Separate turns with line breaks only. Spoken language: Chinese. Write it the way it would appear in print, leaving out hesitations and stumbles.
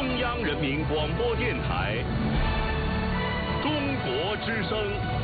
央人民广播电台中国之声。